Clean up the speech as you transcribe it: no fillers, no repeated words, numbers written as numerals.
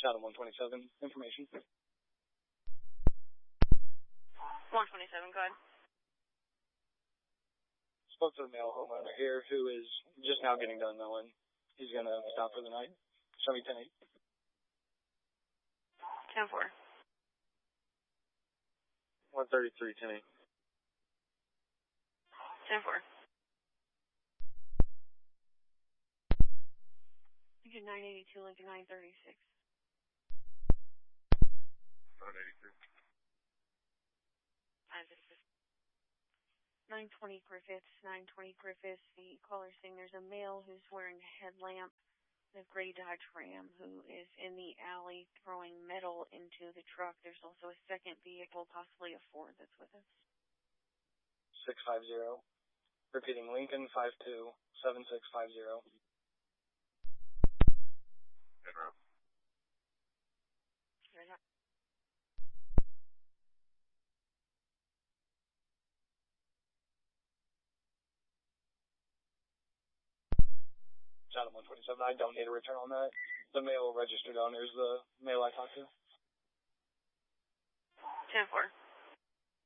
Chatham 127, information. 127, go ahead. Spoke to the male homeowner here who is just now getting done mowing. He's going to stop for the night. Show me 10-8. 10-4. 133, 10-8. 10-4. You get 982, Lincoln 936. 983. 920 Griffiths, 920 Griffiths. The caller's saying there's a male who's wearing a headlamp in a gray Dodge Ram who is in the alley throwing metal into the truck. There's also a second vehicle, possibly a Ford, that's with us. 650. Repeating, Lincoln 527650. Good route. Chatham 127. I don't need a return on that. The male registered owner is the male I talked to. 10-4.